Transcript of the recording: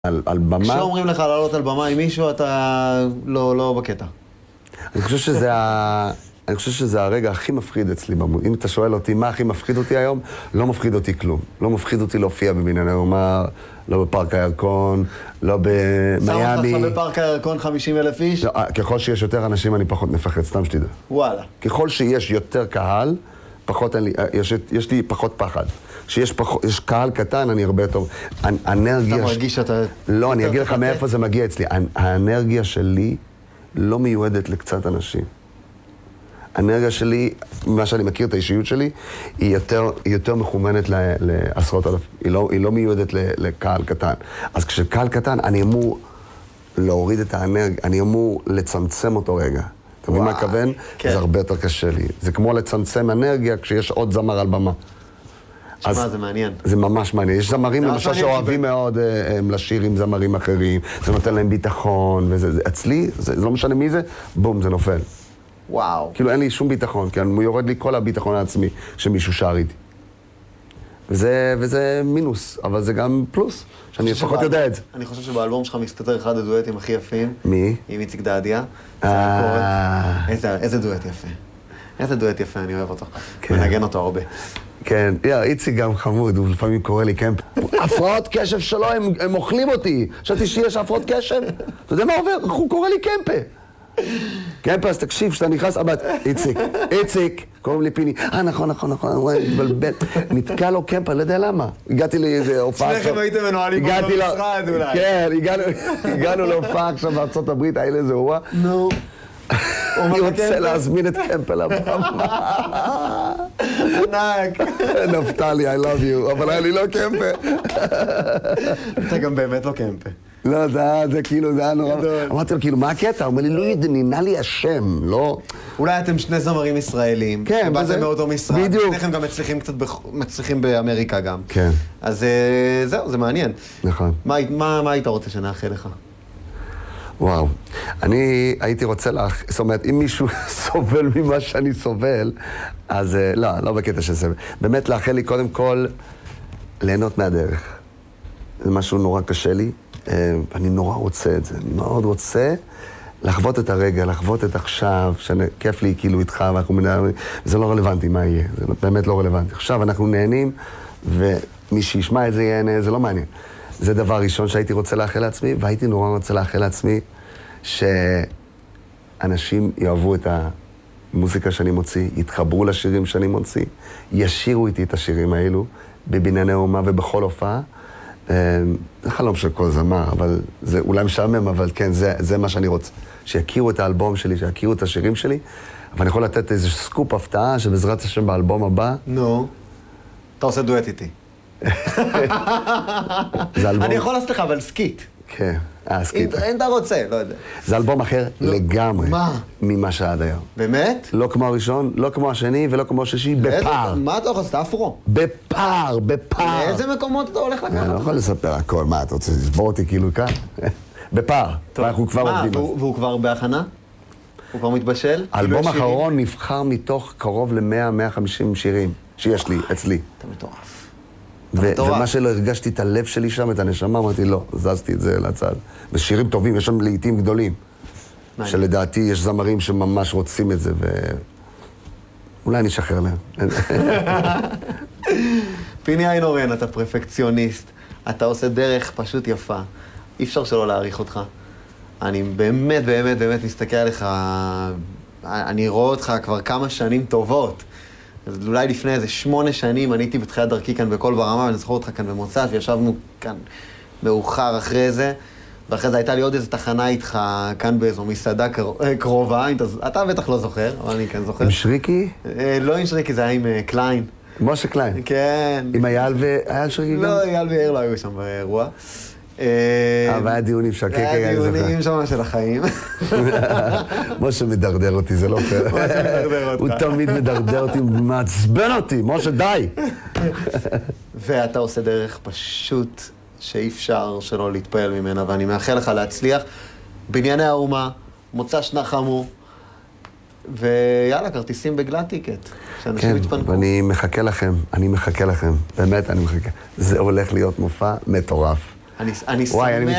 על במה. כשאומרים לך לעלות על במה עם מישהו, אתה לא בקטע. אני חושב שזה הרגע הכי מפחיד אצלי. אם אתה שואל אותי מה הכי מפחיד אותי היום, לא מפחיד אותי כלום. לא מפחיד אותי להופיע בבנייני האומה, לא בפארק הירקון, לא במיאמי. שם אותך בפארק הירקון 50,000 איש? לא, ככל שיש יותר אנשים אני פחות מפחד, סתם שתדע. וואלה. ככל שיש יותר קהל, יש לי פחות פחד. כשיש קהל קטן, אני הרבה יותר... האנרגיה... אתה מרגיש שאתה... לא, אני אגיד לך מאיפה זה מגיע אצלי. האנרגיה שלי לא מיועדת לקצת אנשים. האנרגיה שלי, מה שאני מכיר את האישיות שלי, היא יותר מכוונת לעשרות אלף. היא לא מיועדת לקהל קטן. אז כשקהל קטן, אני אמור להוריד את האנרגיה, אני אמור לצמצם אותו רגע. אתה מבין מה הכוון? זה הרבה יותר קשה לי. זה כמו לצמצם אנרגיה כשיש עוד זמר על במה. תשמע, זה מעניין. זה ממש מעניין. יש זמרים למשל שאוהבים מאוד לשיר עם זמרים אחרים, זה נותן להם ביטחון, וזה אצלי, זה לא משנה מי זה, בום, זה נופל. וואו. כאילו אין לי שום ביטחון, כי הוא יורד לי כל הביטחון העצמי שמישהו שר איתי. וזה מינוס, אבל זה גם פלוס, שאני לפחות יודע את זה. אני חושב שבאלבום שלך מסתתר אחד הדואטים הכי יפים. מי? עם איציק דדיה. איזה דואט יפה. איזה דואט יפה, אני אוהב אותו. מנגן אותו הרבה. כן, איציק גם חמוד, הוא לפעמים קורא לי קמפ. הפרעות קשב שלו, הם אוכלים אותי. חשבתי שיש הפרעות קשב. אתה יודע מה עובר? הוא קורא לי קמפה. קמפה, אז תקשיב, שאתה נכנס, איציק, קוראים לי פיני. נכון, הוא מתבלבל. נתקע לו קמפה, לא יודע למה. הגעתי לאיזה הופעה... שניכם הייתם מנוהלים אותו משרד אולי. כן, הגענו להופעה עכשיו בארצות הברית, היה איזה אירוע. נו. אני רוצה להזמין את קמפה לבמה. ענק. נפתלי, I love you, אבל היה לי לא קמפה. אתה גם באמת לא קמפה. לא, זה כאילו, זה היה נורא... אמרתי לו, כאילו, מה הקטע? הוא אומר לי, לא נמנה לי השם, לא... אולי אתם שני זמרים ישראלים. כן, שבאתם מאותו משרד. בדיוק. שניכם גם מצליחים באמריקה גם. כן. אז זהו, זה מעניין. נכון. מה היית רוצה שנאחל לך? וואו, אני הייתי רוצה זאת אומרת, אם מישהו סובל ממה שאני סובל, אז לא בקטע של סבל. באמת לאחל לי קודם כל ליהנות מהדרך. זה משהו נורא קשה לי, ואני נורא רוצה את זה. אני מאוד רוצה לחוות את הרגע, לחוות את עכשיו, שכיף לי כאילו איתך, ואנחנו מנהלים, זה לא רלוונטי מה יהיה, זה באמת לא רלוונטי. עכשיו אנחנו נהנים, ומי שישמע את זה ייהנה, זה לא מעניין. זה דבר ראשון שהייתי רוצה לאחל לעצמי, והייתי נורא רוצה לאחל לעצמי שאנשים יאהבו את המוזיקה שאני מוציא, יתחברו לשירים שאני מוציא, ישירו איתי את השירים האלו בבנייני האומה ובכל הופעה. זה חלום של כל זמר, אבל זה אולי משעמם, אבל כן, זה מה שאני רוצה. שיכירו את האלבום שלי, שיכירו את השירים שלי, אבל אני יכול לתת איזה סקופ הפתעה שבעזרת השם באלבום הבא... נו, אתה עושה דואט איתי. אני יכול לעשות לך, אבל סקיט. כן, סקיט. אם אתה רוצה, לא יודע. זה אלבום אחר לגמרי. מה? ממה שעד היום. באמת? לא כמו הראשון, לא כמו השני ולא כמו השישי, בפער. מה אתה יכול לעשות? אפרו? בפער. לאיזה מקומות אתה הולך לקחת? אני לא יכול לספר הכל, מה, אתה רוצה לסבור אותי כאילו כאן? בפער, ואנחנו כבר עובדים על זה. והוא כבר בהכנה? הוא כבר מתבשל? האלבום האחרון נבחר מתוך קרוב ל-100-150 שירים שיש לי, אצלי. אתה מטורף. ומה שלא הרגשתי את הלב שלי שם, את הנשמה, אמרתי, לא, זזתי את זה לצד. ושירים טובים, יש שם לעיתים גדולים. שלדעתי יש זמרים שממש רוצים את זה, ואולי אני אשחרר להם. פיני איינורן, אתה פרפקציוניסט. אתה עושה דרך פשוט יפה. אי אפשר שלא להעריך אותך. אני באמת מסתכל עליך, אני רואה אותך כבר כמה שנים טובות. אז אולי לפני איזה 8 שנים, אני הייתי בתחילת דרכי כאן בכל ברמה, ואני זוכר אותך כאן במוצאת, וישבנו כאן מאוחר אחרי זה, ואחרי זה הייתה לי עוד איזו תחנה איתך כאן באיזו מסעדה קרובה, אתה בטח לא זוכר, אבל אני כן זוכר. עם שריקי? לא עם שריקי, זה היה עם קליין. משה קליין? כן. עם אייל שריקי גם? לא, אייל ויאיר לא היו שם באירוע. והיה דיונים שקק, היה דיונים שם של החיים. משה מדרדר אותי, זה לא פייר. הוא תמיד מדרדר אותי, מעצבן אותי, משה די. ואתה עושה דרך פשוט שאי אפשר שלא להתפעל ממנה, ואני מאחל לך להצליח. בנייני האומה, מוצ"ש נחמו, ויאללה, כרטיסים בגלת טיקט, שאנשים יתפנקו. כן, ואני מחכה לכם, באמת אני מחכה. זה הולך להיות מופע מטורף. אני וואי, אני שמח